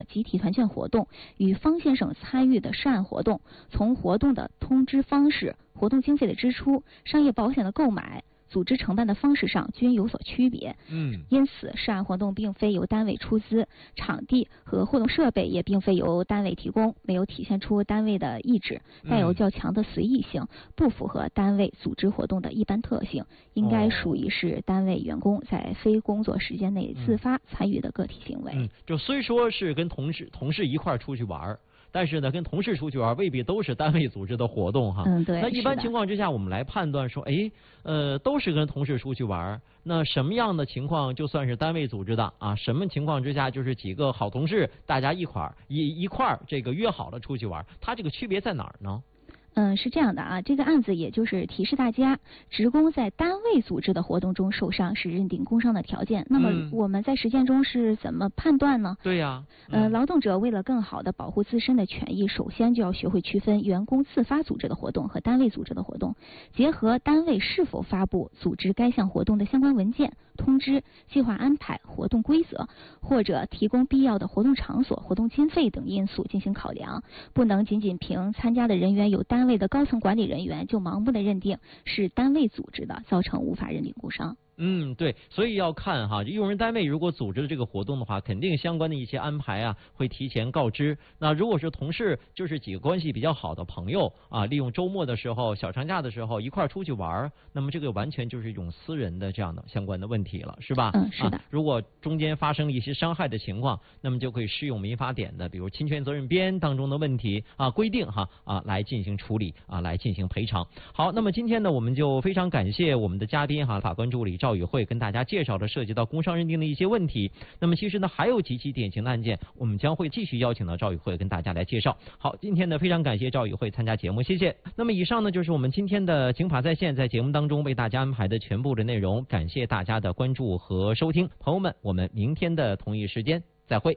集体团建活动与方县省参与的涉案活动，从活动的通知方式、活动经费的支出、商业保险的购买、组织承办的方式上均有所区别。因此涉案活动并非由单位出资，场地和活动设备也并非由单位提供，没有体现出单位的意志，带有较强的随意性，不符合单位组织活动的一般特性，应该属于是单位员工在非工作时间内自发参与的个体行为。 就虽说是跟同事一块出去玩，但是呢，跟同事出去玩未必都是单位组织的活动哈。 对。 那一般情况之下，我们来判断说，都是跟同事出去玩，那什么样的情况就算是单位组织的啊？什么情况之下就是几个好同事大家一块这个约好了出去玩？它这个区别在哪儿呢？ 是这样的啊，这个案子也就是提示大家，职工在单位组织的活动中受伤是认定工伤的条件。那么我们在实践中是怎么判断呢？ 对呀， 劳动者为了更好的保护自身的权益，首先就要学会区分员工自发组织的活动和单位组织的活动，结合单位是否发布组织该项活动的相关文件、通知、计划安排、活动规则，或者提供必要的活动场所、活动经费等因素进行考量，不能仅仅凭参加的人员有单位的高层管理人员就盲目的认定是单位组织的，造成无法认定工伤。 对，所以要看哈，用人单位如果组织这个活动的话，肯定相关的一些安排啊会提前告知。那如果是同事，就是几个关系比较好的朋友啊，利用周末的时候、小长假的时候一块出去玩，那么这个完全就是一种私人的这样的相关的问题了，是吧？ 是的。 如果中间发生一些伤害的情况，那么就可以适用民法典的，比如侵权责任编当中的问题规定来进行处理来进行赔偿。好，那么今天呢，我们就非常感谢我们的嘉宾法官助理赵宇慧跟大家介绍了涉及到工伤认定的一些问题。那么其实呢，还有几起典型的案件，我们将会继续邀请到赵宇慧跟大家来介绍。好，今天呢非常感谢赵宇慧参加节目，谢谢。那么以上呢就是我们今天的刑法在线在节目当中为大家安排的全部的内容，感谢大家的关注和收听，朋友们，我们明天的同一时间再会。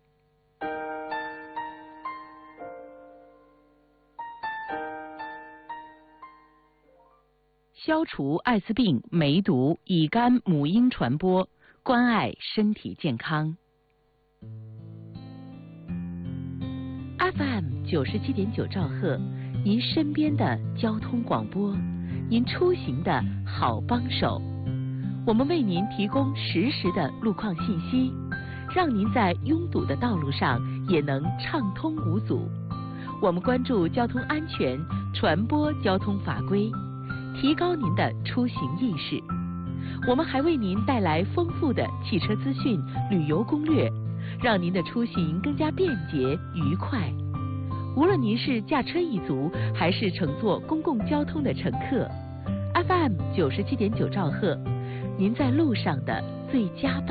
消除艾滋病、梅毒、乙肝、母婴传播，关爱身体健康。FM 97.9兆赫，您身边的交通广播，您出行的好帮手。我们为您提供实时的路况信息，让您在拥堵的道路上也能畅通无阻。我们关注交通安全，传播交通法规，提高您的出行意识。我们还为您带来丰富的汽车资讯、旅游攻略，让您的出行更加便捷愉快。无论您是驾车一族，还是乘坐公共交通的乘客， FM 97.9兆赫，您在路上的最佳伴。